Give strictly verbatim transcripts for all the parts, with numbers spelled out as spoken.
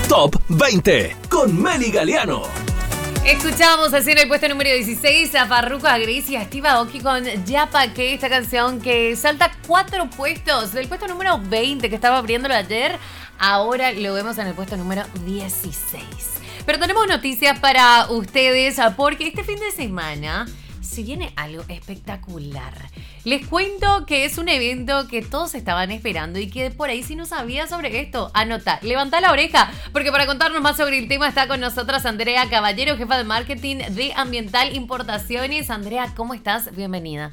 Top veinte con Meli Galeano. Escuchamos así en el puesto número dieciséis a Farruko, a Gris y a Steve Aoki con Ya Pa' Qué, esta canción que salta cuatro puestos del puesto número veinte que estaba abriéndolo ayer. Ahora lo vemos en el puesto número dieciséis. Pero tenemos noticias para ustedes porque este fin de semana se viene algo espectacular. Les cuento que es un evento que todos estaban esperando y que por ahí si no sabías sobre esto, anota, levanta la oreja, porque para contarnos más sobre el tema está con nosotras Andrea Caballero, jefa de marketing de Ambiental Importaciones. Andrea, ¿cómo estás? Bienvenida.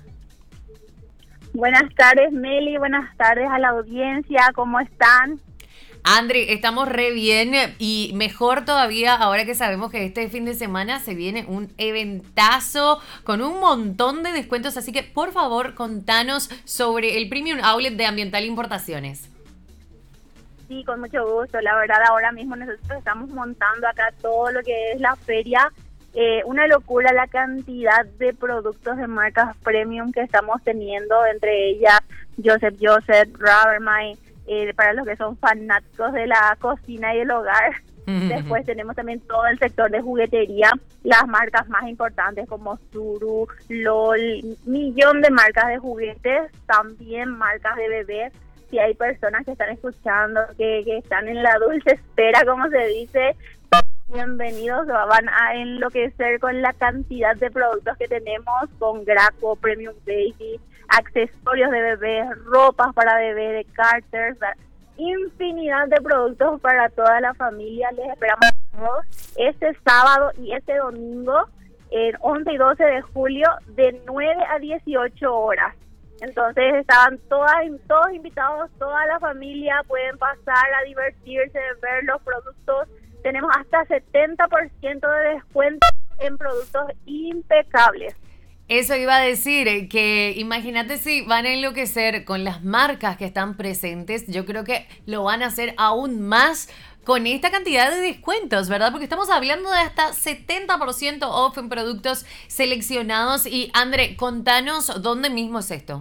Buenas tardes, Meli, buenas tardes a la audiencia, ¿cómo están? André, estamos re bien y mejor todavía ahora que sabemos que este fin de semana se viene un eventazo con un montón de descuentos, así que por favor contanos sobre el Premium Outlet de Ambiental Importaciones. Sí, con mucho gusto, la verdad ahora mismo nosotros estamos montando acá todo lo que es la feria, eh, una locura la cantidad de productos de marcas premium que estamos teniendo, entre ellas Joseph Joseph, Rubbermaid. Eh, para los que son fanáticos de la cocina y el hogar. Mm-hmm. Después tenemos también todo el sector de juguetería, las marcas más importantes como Zuru, LOL, millón de marcas de juguetes, también marcas de bebés. Si hay personas que están escuchando, que, que están en la dulce espera, como se dice, bienvenidos, van a enloquecer con la cantidad de productos que tenemos, con Graco, Premium Baby, accesorios de bebés, ropas para bebés, de Carters, infinidad de productos para toda la familia. Les esperamos este sábado y este domingo, en once y doce de julio, de nueve a dieciocho horas. Entonces estaban todas, todos invitados, toda la familia, pueden pasar a divertirse, ver los productos. Tenemos hasta setenta por ciento de descuento en productos impecables. Eso iba a decir, que imagínate si van a enloquecer con las marcas que están presentes, yo creo que lo van a hacer aún más con esta cantidad de descuentos, ¿verdad? Porque estamos hablando de hasta setenta por ciento off en productos seleccionados. Y André, contanos dónde mismo es esto.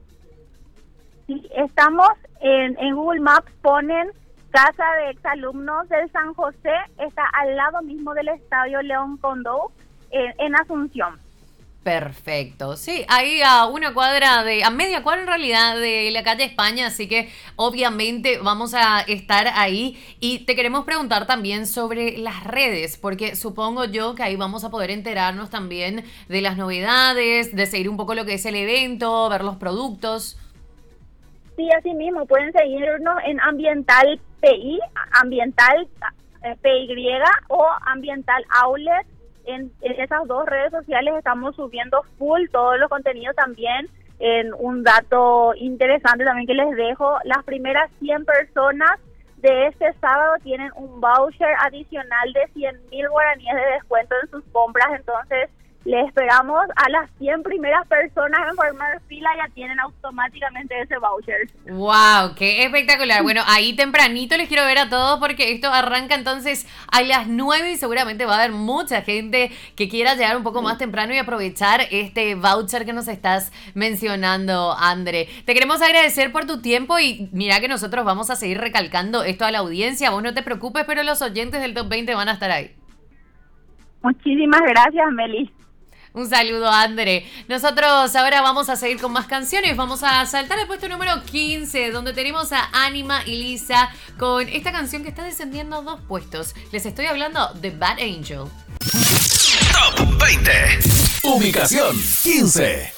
Sí, estamos en, en Google Maps, ponen Casa de Exalumnos del San José, está al lado mismo del Estadio León Condó, en, en Asunción. Perfecto, sí, ahí a una cuadra, de a media cuadra en realidad de la calle España, así que obviamente vamos a estar ahí. Y te queremos preguntar también sobre las redes, porque supongo yo que ahí vamos a poder enterarnos también de las novedades, de seguir un poco lo que es el evento, ver los productos. Sí, así mismo, pueden seguirnos en Ambiental P I, Ambiental eh, P Y o Ambiental Outlet. En, en esas dos redes sociales estamos subiendo full todos los contenidos también. En un dato interesante también que les dejo, las primeras cien personas de este sábado tienen un voucher adicional de cien mil guaraníes de descuento en sus compras. Entonces les esperamos a las cien primeras personas en formar fila, ya tienen automáticamente ese voucher. ¡Wow! ¡Qué espectacular! Bueno, ahí tempranito les quiero ver a todos porque esto arranca entonces a las nueve y seguramente va a haber mucha gente que quiera llegar un poco más temprano y aprovechar este voucher que nos estás mencionando, André. Te queremos agradecer por tu tiempo y mira que nosotros vamos a seguir recalcando esto a la audiencia. Vos no te preocupes, pero los oyentes del Top veinte van a estar ahí. Muchísimas gracias, Meli. Un saludo, André. Nosotros ahora vamos a seguir con más canciones. Vamos a saltar al puesto número quince, donde tenemos a Anima y Lisa con esta canción que está descendiendo dos puestos. Les estoy hablando de Bad Angel. Top veinte. Ubicación quince.